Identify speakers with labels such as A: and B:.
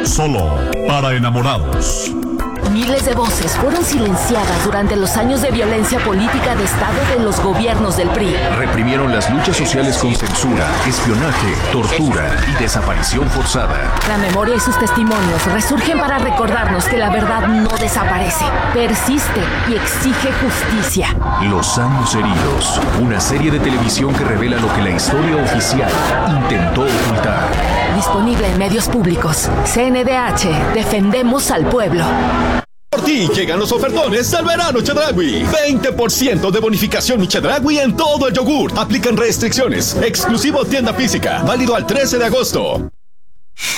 A: Solo para enamorados.
B: Miles de voces fueron silenciadas durante los años de violencia política de Estado de los gobiernos del PRI.
C: Reprimieron las luchas sociales con censura, espionaje, tortura y desaparición forzada.
B: La memoria y sus testimonios resurgen para recordarnos que la verdad no desaparece, persiste y exige justicia.
C: Los años heridos, una serie de televisión que revela lo que la historia oficial intentó ocultar.
B: Disponible en medios públicos. CNDH, defendemos al pueblo.
D: Por ti llegan los ofertones al verano Chedraui. 20% de bonificación Chedraui en todo el yogur. Aplican restricciones. Exclusivo tienda física. Válido al 13 de agosto.